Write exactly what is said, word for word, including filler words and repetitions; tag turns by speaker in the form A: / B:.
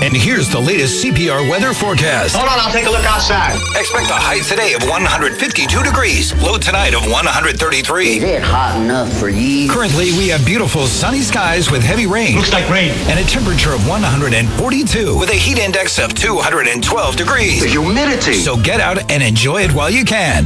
A: And here's the latest C P R weather forecast.
B: Hold on, I'll take a look outside.
A: Expect a high today of one hundred fifty-two degrees. Low tonight of one hundred thirty-three.
C: Is it hot enough for you?
A: Currently, we have beautiful sunny skies with heavy rain.
B: Looks like rain.
A: And a temperature of one hundred forty-two with a heat index of two hundred twelve degrees.
B: The humidity.
A: So get out and enjoy it while you can.